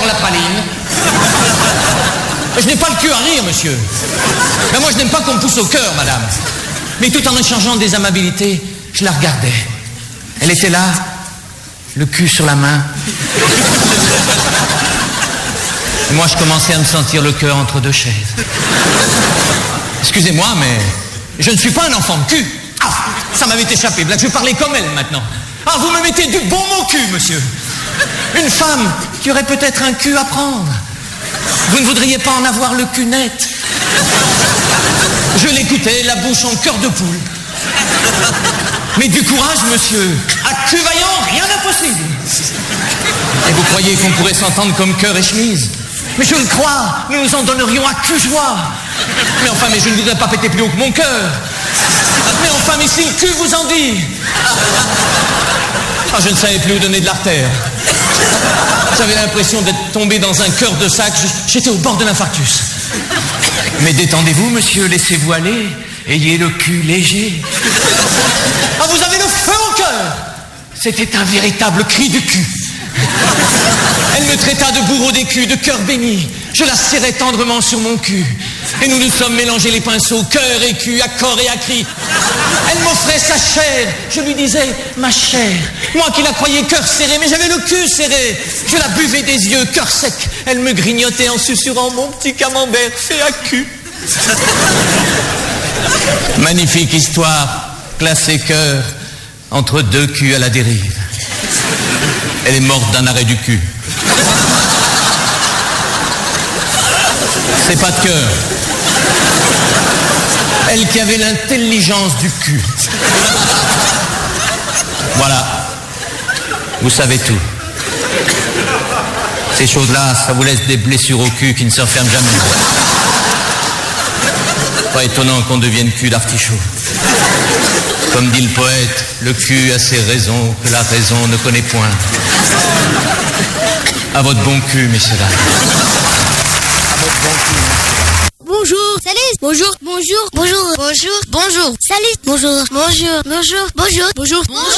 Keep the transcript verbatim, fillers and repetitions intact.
la praline. Je n'ai pas le cul à rire, monsieur. Mais moi, je n'aime pas qu'on me pousse au cœur, madame. Mais tout en échangeant des amabilités, je la regardais. Elle était là, le cul sur la main. Et moi, je commençais à me sentir le cœur entre deux chaises. Excusez-moi, mais je ne suis pas un enfant de cul. Ah, ça m'avait échappé. Là, je vais parler comme elle, maintenant. Ah, vous me mettez du bon mot cul, monsieur. Une femme qui aurait peut-être un cul à prendre. Vous ne voudriez pas en avoir le cul net? Je l'écoutais, la bouche en cœur de poule. Mais du courage, monsieur. À cul vaillant, rien d'impossible. Et vous croyez qu'on pourrait s'entendre comme cœur et chemise? Mais je le crois, nous nous en donnerions à cul joie. Mais enfin, mais je ne voudrais pas péter plus haut que mon cœur. Mais enfin, mais si le cul vous en dit. Ah, je ne savais plus où donner de l'artère. J'avais l'impression d'être tombé dans un cœur de sac. J'étais au bord de l'infarctus. Mais détendez-vous, monsieur, laissez-vous aller. Ayez le cul léger. Ah, vous avez le feu au cœur. C'était un véritable cri du cul. Elle me traita de bourreau des culs, de cœur béni. Je la serrais tendrement sur mon cul. Et nous nous sommes mélangés les pinceaux, cœur et cul, à corps et à cri. Elle m'offrait sa chair. Je lui disais, ma chair. Moi qui la croyais cœur serré, mais j'avais le cul serré. Je la buvais des yeux, cœur sec. Elle me grignotait en susurrant mon petit camembert fait à cul. Magnifique histoire, classée cœur, entre deux culs à la dérive. Elle est morte d'un arrêt du cul. C'est pas de cœur. Elle qui avait l'intelligence du cul. Voilà. Vous savez tout. Ces choses-là, ça vous laisse des blessures au cul qui ne se referment jamais. Pas étonnant qu'on devienne cul d'artichaut. Comme dit le poète, le cul a ses raisons que la raison ne connaît point. À votre bon cul, messieurs dames. À votre bon cul. Bonjour. Salut. Bonjour. Bonjour. Bonjour. Bonjour. Bonjour. Salut. Bonjour. Bonjour. Bonjour. Bonjour. Bonjour. Bonjour.